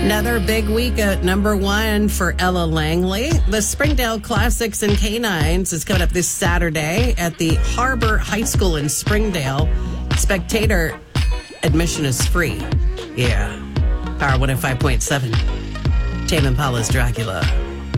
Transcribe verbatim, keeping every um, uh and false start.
Another big week at number one for Ella Langley. The Springdale Classics and Canines is coming up this Saturday at the Harbor High School in Springdale. Spectator admission is free. Yeah. Power one oh five point seven. Tame Impala's Dracula.